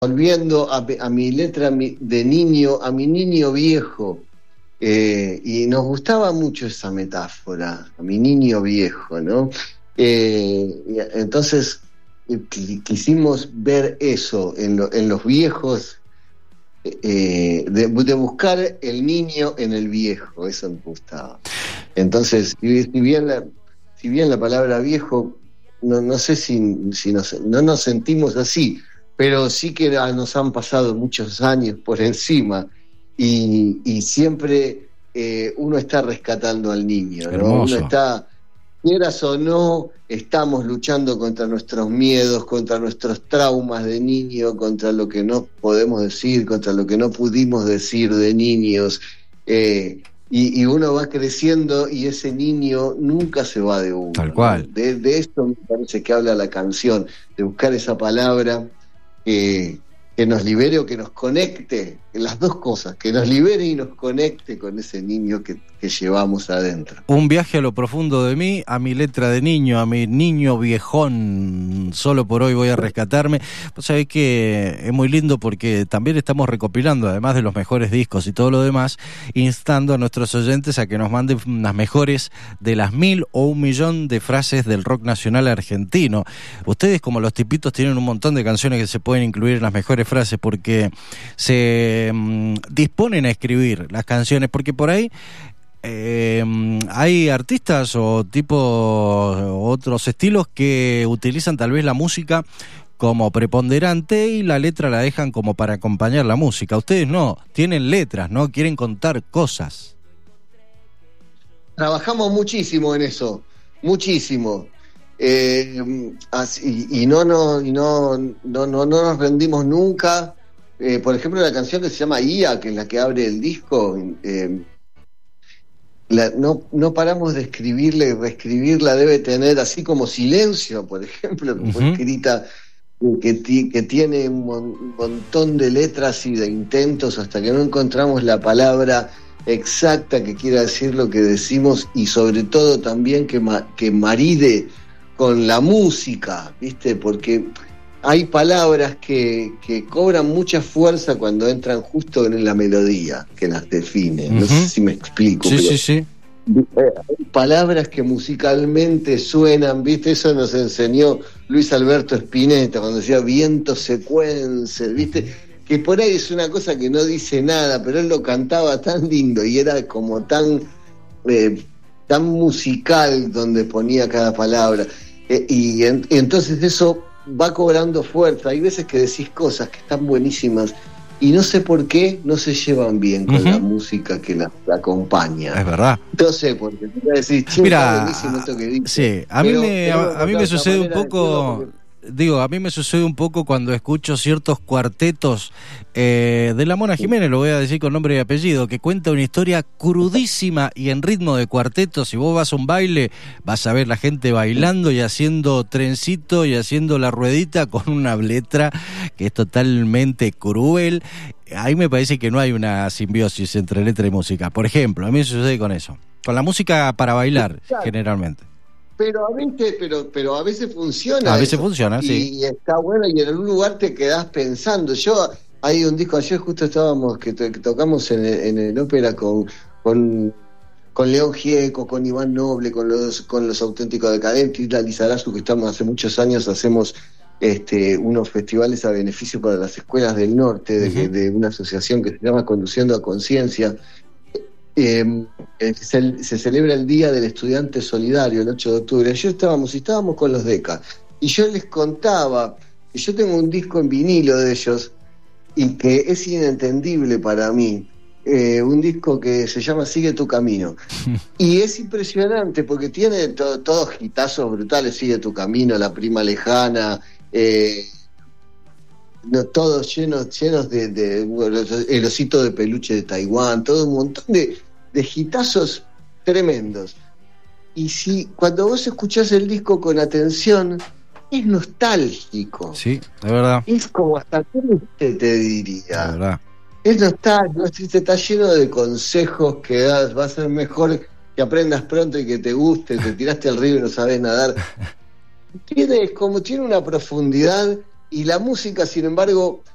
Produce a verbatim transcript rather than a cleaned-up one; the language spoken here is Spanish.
volviendo a, a mi letra de niño, a mi niño viejo, eh, y nos gustaba mucho esa metáfora, a mi niño viejo, ¿no? Eh, entonces quisimos ver eso en, lo, en los viejos, eh, de, de buscar el niño en el viejo, eso me gustaba. Entonces, si bien la, si bien la palabra viejo, no, no sé si, si nos, no nos sentimos así, pero sí que nos han pasado muchos años por encima y, y siempre eh, uno está rescatando al niño, ¿no? Uno está, quieras o no, estamos luchando contra nuestros miedos, contra nuestros traumas de niño, contra lo que no podemos decir, contra lo que no pudimos decir de niños, eh, y, y uno va creciendo y ese niño nunca se va de uno. Tal cual. ¿No? De, de esto me parece que habla la canción, de buscar esa palabra que, que nos libere o que nos conecte, las dos cosas, que nos libere y nos conecte con ese niño que, que llevamos adentro. Un viaje a lo profundo de mí, a mi letra de niño, a mi niño viejón, solo por hoy voy a rescatarme. Pues sabés que es muy lindo porque también estamos recopilando, además de los mejores discos y todo lo demás, instando a nuestros oyentes a que nos manden las mejores de las mil o un millón de frases del rock nacional argentino. Ustedes, como los tipitos, tienen un montón de canciones que se pueden incluir en las mejores frases porque se mmm, disponen a escribir las canciones, porque por ahí Eh, hay artistas o tipo otros estilos que utilizan tal vez la música como preponderante y la letra la dejan como para acompañar la música. Ustedes no, tienen letras, ¿no? Quieren contar cosas. Trabajamos muchísimo en eso, muchísimo. Eh, así, y no, no, y no, no, no, no nos rendimos nunca. Eh, por ejemplo, la canción que se llama I A, que es la que abre el disco, eh, La, no, no paramos de escribirla y reescribirla, debe tener, así como Silencio, por ejemplo, que fue uh-huh. escrita, que, que tiene un, mon, un montón de letras y de intentos hasta que no encontramos la palabra exacta que quiera decir lo que decimos, y sobre todo también que, ma, que maride con la música, ¿viste? Porque hay palabras que, que cobran mucha fuerza cuando entran justo en la melodía que las define. Uh-huh. No sé si me explico. Sí, pero sí, sí. Hay palabras que musicalmente suenan, ¿viste? Eso nos enseñó Luis Alberto Spinetta cuando decía viento secuence, ¿viste? Que por ahí es una cosa que no dice nada, pero él lo cantaba tan lindo y era como tan, eh, tan musical donde ponía cada palabra. Eh, y, en, y entonces eso va cobrando fuerza. Hay veces que decís cosas que están buenísimas y no sé por qué no se llevan bien con uh-huh. la música que la, la acompaña. Es verdad. No sé, porque tú vas a decir, che, mira, está buenísimo esto que dices. Sí, a mí me, a, a mí me sucede un poco... Digo, a mí me sucede un poco cuando escucho ciertos cuartetos eh, de la Mona Jiménez, lo voy a decir con nombre y apellido, que cuenta una historia crudísima y en ritmo de cuarteto. Si vos vas a un baile, vas a ver la gente bailando y haciendo trencito y haciendo la ruedita con una letra que es totalmente cruel. Ahí me parece que no hay una simbiosis entre letra y música. Por ejemplo, a mí me sucede con eso. Con la música para bailar, claro. Generalmente. Pero a veces, pero, pero a veces funciona. A veces eso. funciona, y, sí. Y está bueno, y en algún lugar te quedás pensando. Yo, hay un disco, ayer justo estábamos, que, to, que tocamos en el, en el ópera con, con, con León Gieco, con Iván Noble, con los, con los Auténticos Decadentes, Isla Lizarazu, que estamos hace muchos años, hacemos este, unos festivales a beneficio para las escuelas del norte, de, uh-huh. de una asociación que se llama Conduciendo a Conciencia. Eh, se, se celebra el Día del Estudiante Solidario el ocho de octubre. Ayer estábamos y estábamos con los Deca y yo les contaba que yo tengo un disco en vinilo de ellos y que es inentendible para mí, eh, un disco que se llama Sigue tu Camino y es impresionante porque tiene to, todos hitazos brutales. Sigue tu Camino, La Prima Lejana, eh, no, todos llenos llenos de, de bueno, el osito de peluche de Taiwán, todo un montón de, de hitazos tremendos. Y si cuando vos escuchás el disco con atención, es nostálgico. Sí, de verdad. Es como hasta triste, te diría. De verdad. Es nostálgico, está lleno de consejos que das, va a ser mejor que aprendas pronto y que te guste, te tiraste al río y no sabés nadar. Tiene, como tiene una profundidad. Y la música, sin embargo,